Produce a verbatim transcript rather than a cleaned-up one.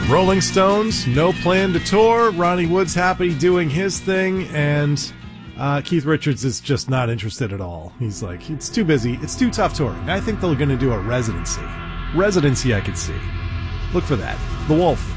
Rolling Stones, no plan to tour. Ronnie Wood's happy doing his thing, and uh, Keith Richards is just not interested at all. He's like, it's too busy. It's too tough touring. I think they're going to do a residency. Residency I could see. Look for that. The Wolf.